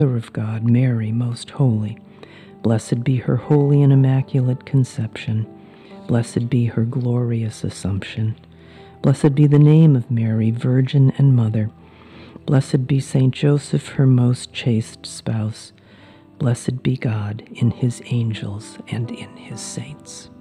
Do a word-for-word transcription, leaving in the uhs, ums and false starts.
Mother of God, Mary, most holy. Blessed be her holy and immaculate conception. Blessed be her glorious assumption. Blessed be the name of Mary, Virgin and Mother. Blessed be Saint Joseph, her most chaste spouse. Blessed be God in his angels and in his saints.